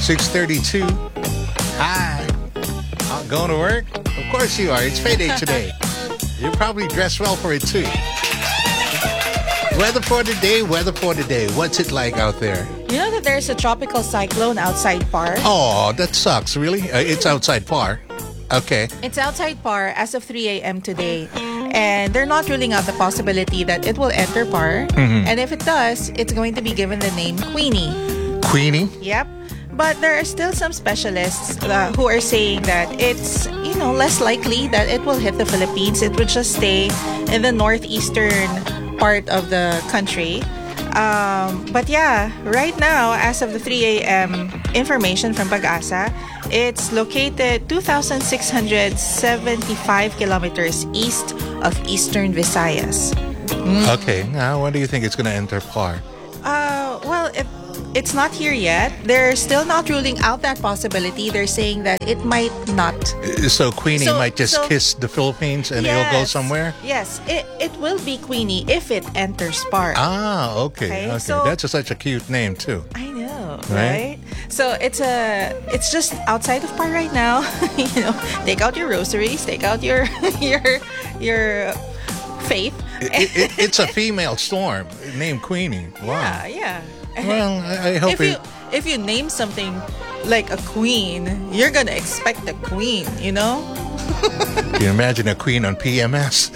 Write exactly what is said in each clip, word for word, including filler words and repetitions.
six thirty-two. Hi. Uh, going to work? Of course you are. It's payday today. You probably dressed well for it too. Weather for the day, weather for the day. What's it like out there? You know that there's a tropical cyclone outside Par? Oh, that sucks. Really? Uh, it's outside Par. Okay. It's outside Par as of three a.m. today. And they're not ruling out the possibility that it will enter Par. Mm-hmm. And if it does, it's going to be given the name Queenie. Queenie? Yep. But there are still some specialists uh, who are saying that it's, you know, less likely that it will hit the Philippines. It would just stay in the northeastern part of the country. Um, but yeah, right now, as of the three a.m. information from Pag-asa, it's located two thousand six hundred seventy-five kilometers east of eastern Visayas. Mm. Okay. Now, when do you think it's going to enter Par? Uh, well, it, it's not here yet. They're still not ruling out that possibility. They're saying that it might not. So Queenie So- might just so- kiss the Philippines and it'll go Yes. somewhere? Yes, it, it will be Queenie if it enters Par. Ah, okay. Okay, Okay. so- That's a, such a cute name too. I know, Right? right? So it's a it's just outside of Par right now. You know, take out your rosaries, take out your your your faith. It, it, it's a female storm named Queenie. Wow. Yeah, yeah. Well, I, I hope if it. you if you name something like a queen, you're gonna expect a queen, you know? Can you imagine a queen on P M S?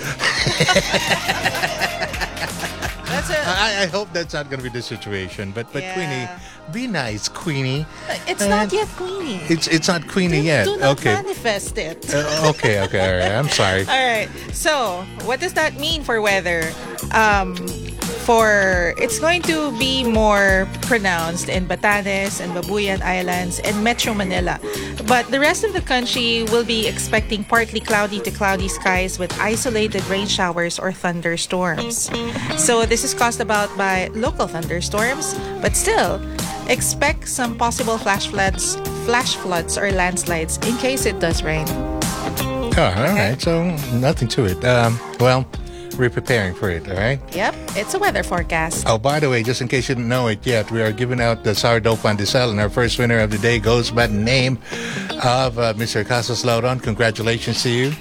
That's a I, I hope that's not going to be the situation. But but Yeah. Queenie, be nice, Queenie. it's Uh, not yet Queenie. It's it's not Queenie do, yet. do not Okay. manifest it. Uh, okay. Okay. All right. I'm sorry. All right. So, what does that mean for weather? Um, for it's going to be more pronounced in Batanes and Babuyan Islands and Metro Manila. But the rest of the country will be expecting partly cloudy to cloudy skies with isolated rain showers or thunderstorms. So this is caused about by local thunderstorms, but still expect some possible flash floods, flash floods or landslides in case it does rain. Oh, all right. So nothing to it. Um, well, we're preparing for it. All right. Yep, it's a weather forecast. Oh, by the way, just in case you didn't know it yet, we are giving out the sourdough pandesal, and our first winner of the day goes by the name of uh, Mister Casas Lauron. Congratulations to you.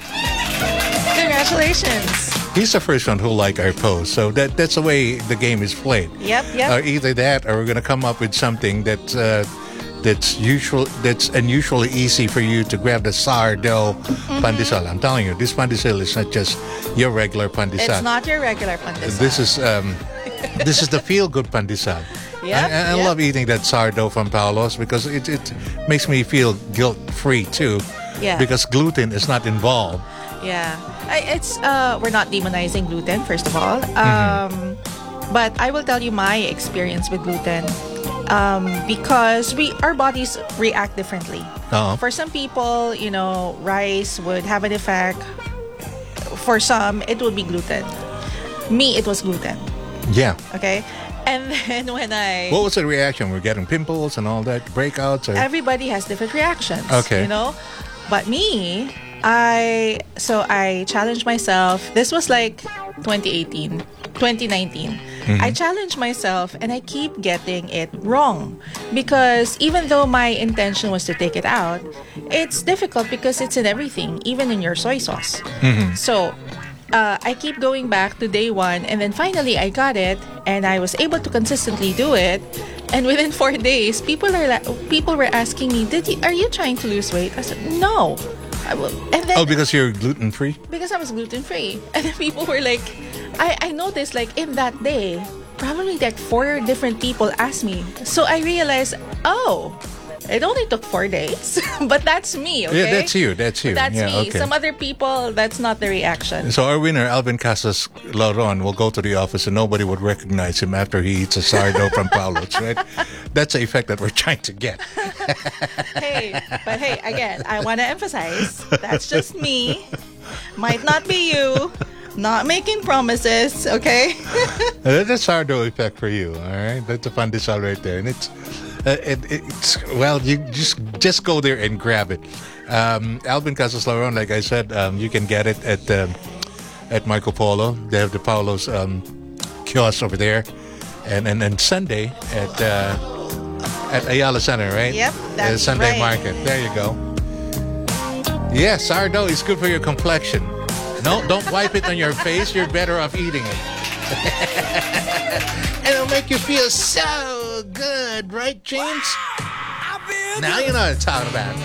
Congratulations. He's the first one who liked our post, so that that's the way the game is played. Yep, yep. Uh, either that, or we're going to come up with something that uh, that's usual, that's unusually easy for you to grab the sourdough Mm-hmm. pandesal. I'm telling you, this pandesal is not just your regular pandesal. It's not your regular pandesal. This is um, this is the feel-good pandesal. Yep, I, I yep. love eating that sourdough from Paolo's because it, it makes me feel guilt-free too. Yeah. Because gluten is not involved. Yeah. I, it's uh we're not demonizing gluten first of all. Um but I will tell you my experience with gluten. Um because we our bodies react differently. Uh-huh. For some people, you know, rice would have an effect. For some, it would be gluten. Me, it was gluten. Yeah. Okay? And then when I What was the reaction? We're getting pimples and all that, breakouts? Or? everybody has different reactions. Okay. You know? But me, I so I challenged myself. This was like twenty eighteen, twenty nineteen. I challenged myself and I keep getting it wrong. Because even though my intention was to take it out, it's difficult because it's in everything, even in your soy sauce. So uh, I keep going back to day one, and then finally I got it, and I was able to consistently do it. And within four days, people are la- people were asking me, "Did you are you trying to lose weight?" I said, "No." I will, and then Oh, because you're gluten-free? because I was gluten free, and then people were like, I I noticed like in that day, probably like four different people asked me. So I realized, oh. It only took four days, but that's me, okay? Yeah, that's you. That's you. That's yeah, me. Okay. Some other people, that's not the reaction. So our winner, Alvin Casas Lauron, will go to the office and nobody would recognize him after he eats a sourdough from Paolo's, right? That's the effect that we're trying to get. Hey, but hey, again, I want to emphasize, that's just me. Might not be you. Not making promises, okay? That's a sourdough effect for you, all right? That's a pandesal right there. And it's, uh, it, it's well, you just just go there and grab it. Um, Alvin Casas Lauron, like I said, um, you can get it at um, at Marco Polo. They have the Paolo's um, kiosk over there. And and, and Sunday at uh, at Ayala Center, right? Yep, that's uh, Sunday right. market. There you go. Yeah, sourdough is good for your complexion. No, don't wipe it on your face. You're better off eating it. And it'll make you feel so good, right, James? Now you know what I'm talking about.